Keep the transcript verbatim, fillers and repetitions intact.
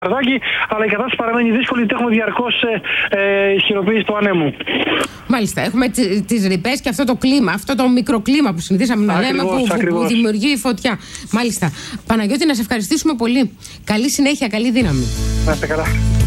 αλλά η κατάσταση παραμένει δύσκολη, γιατί έχουμε διαρκώς ε, ε, ισχυροποίηση του ανέμου. Μάλιστα. Έχουμε τις ρηπές και αυτό το κλίμα, αυτό το μικροκλίμα που συνηθίσαμε να λέμε, που, που, που δημιουργεί φωτιά. Μάλιστα. Παναγιώτη, να σε ευχαριστήσουμε πολύ. Καλή συνέχεια, καλή δύναμη. Να είστε καλά.